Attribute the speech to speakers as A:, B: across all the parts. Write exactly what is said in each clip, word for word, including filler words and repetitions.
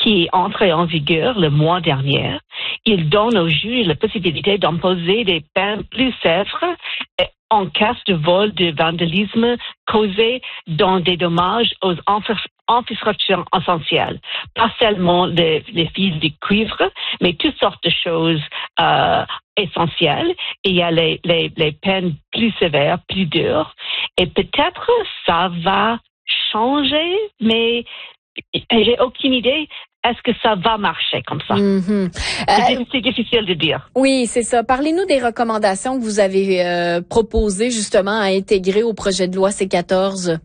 A: qui est entré en vigueur le mois dernier. Il donne aux juges la possibilité d'imposer des peines plus sévères en cas de vol, de vandalisme causé dans des dommages aux infrastructures essentielles. Pas seulement les, les fils de cuivre, mais toutes sortes de choses euh, essentielles. Et il y a les, les, les peines plus sévères, plus dures. Et peut-être ça va changer, mais j'ai aucune idée. Est-ce que ça va marcher comme ça?
B: Mm-hmm.
A: C'est, euh, c'est difficile de dire.
B: Oui, c'est ça. Parlez-nous des recommandations que vous avez euh, proposées justement à intégrer au projet de loi C quatorze.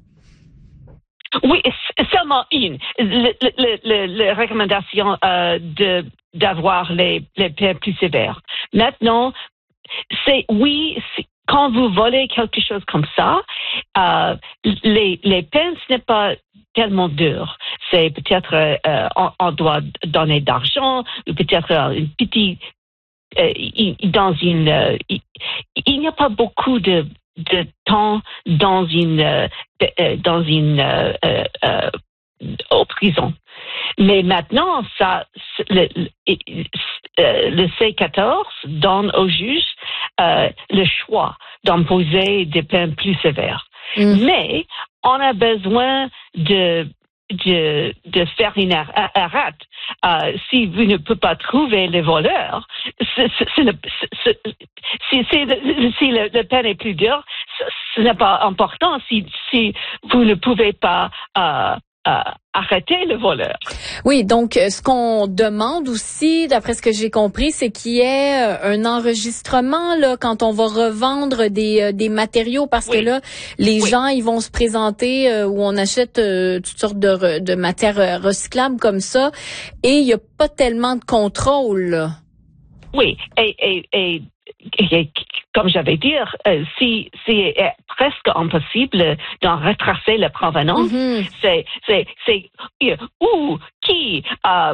A: Oui, seulement une. Le, le, le, le recommandation euh, de d'avoir les, les peines plus sévères. Maintenant, c'est oui, c'est, quand vous volez quelque chose comme ça, euh, les, les peines, ce n'est pas tellement dur. C'est peut-être euh, on, on doit donner d'argent, ou peut-être une petite euh, dans une. Euh, il, il n'y a pas beaucoup de de temps dans une euh, dans une euh, euh, aux prisons. Mais maintenant, ça, le, le, le C quatorze donne aux juges euh, le choix d'imposer des peines plus sévères. Mm. Mais on a besoin de de de faire une arrête. Euh, si vous ne pouvez pas trouver les voleurs, c'est, c'est, c'est, c'est, si, si, si le, le peine est plus dur, ce n'est pas important si si vous ne pouvez pas euh, euh, arrêter le voleur.
B: Oui, donc ce qu'on demande aussi, d'après ce que j'ai compris, c'est qu'il y ait un enregistrement là quand on va revendre des des matériaux, parce oui. que là, les oui. gens ils vont se présenter euh, où on achète euh, toutes sortes de de matières recyclables comme ça, et il y a pas tellement de contrôle. Là.
A: Oui, et et et, et comme j'avais dit, euh, si c'est presque impossible d'en retracer la provenance, mm-hmm. c'est c'est c'est euh, où qui euh,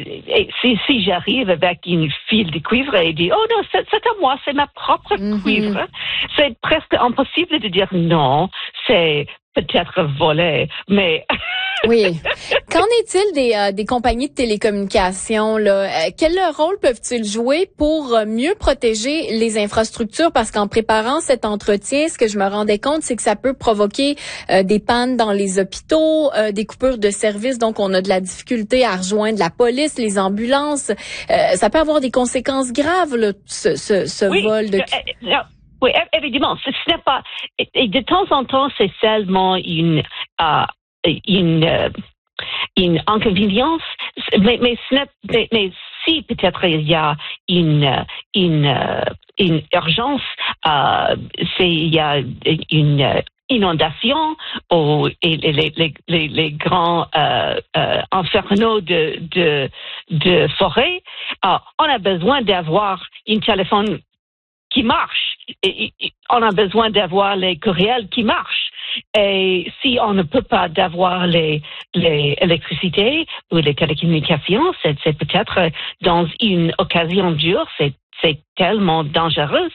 A: si si j'arrive avec une file de cuivre et dit oh non c'est, c'est à moi, c'est ma propre mm-hmm. cuivre, c'est presque impossible de dire non, c'est peut-être volé, mais
B: oui. Qu'en est-il des, euh, des compagnies de télécommunications, là? Euh, quel rôle peuvent-ils jouer pour mieux protéger les infrastructures? Parce qu'en préparant cet entretien, ce que je me rendais compte, c'est que ça peut provoquer euh, des pannes dans les hôpitaux, euh, des coupures de services. Donc, on a de la difficulté à rejoindre la police, les ambulances. Euh, ça peut avoir des conséquences graves, là, ce, ce, ce
A: oui,
B: vol de...
A: Euh, euh, oui, évidemment. Ce, ce n'est pas... Et, et de temps en temps, c'est seulement une... Euh, une euh, une inconvénience, mais mais, mais mais si peut-être il y a une une une urgence, euh, c'est il y a une inondation ou et les les les les grands euh, euh, infernaux de de de forêt, euh, on a besoin d'avoir un téléphone qui marche, et, et on a besoin d'avoir les courriels qui marchent. Et si on ne peut pas d'avoir les, les électricités ou les télécommunications, c'est, c'est peut-être dans une occasion dure, c'est, c'est tellement dangereux.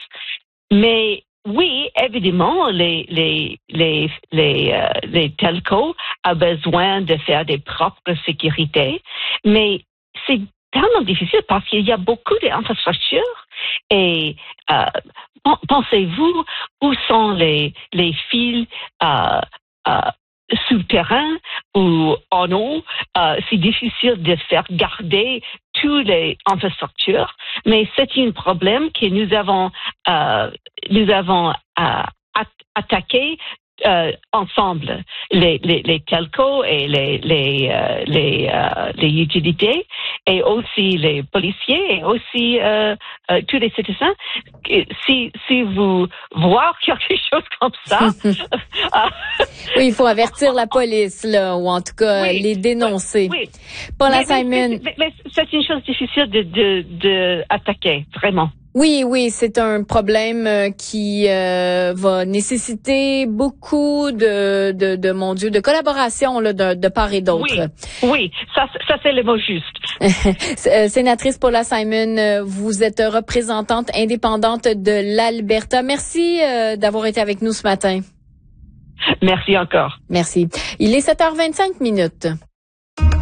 A: Mais oui, évidemment, les, les, les, les, euh, les telcos ont besoin de faire des propres sécurités, mais c'est tellement difficile parce qu'il y a beaucoup d'infrastructures et euh, pensez-vous où sont les, les fils euh, euh, souterrains ou en eau? Euh, c'est difficile de faire garder toutes les infrastructures, mais c'est un problème que nous avons euh, nous avons euh, attaqué Euh, ensemble, les, les, les telcos et les, les, euh, les, euh, les utilités, et aussi les policiers, et aussi euh, euh, tous les citoyens. Si, si vous voyez quelque chose comme ça...
B: oui, il faut avertir la police, là, ou en tout cas oui, les dénoncer. Oui, Paula
A: mais,
B: Simon.
A: Mais, mais, mais c'est une chose difficile de, de, de attaquer, vraiment.
B: Oui, oui, c'est un problème qui euh, va nécessiter beaucoup de, de, de mon Dieu, de collaboration là, de, de part et d'autre.
A: Oui, oui, ça, ça c'est le mot juste.
B: Sénatrice Paula Simon, vous êtes représentante indépendante de l'Alberta. Merci euh, d'avoir été avec nous ce matin.
A: Merci encore.
B: Merci. Il est sept heures vingt-cinq minutes.